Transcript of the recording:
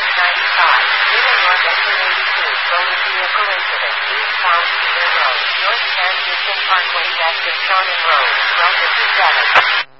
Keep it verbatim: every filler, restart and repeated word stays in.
ninety-five, New York exit eighty-two, motor vehicle incident, eastbound Cedar Road, North Kensington Parkway, West of Shonen Road, twelve fifty-seven.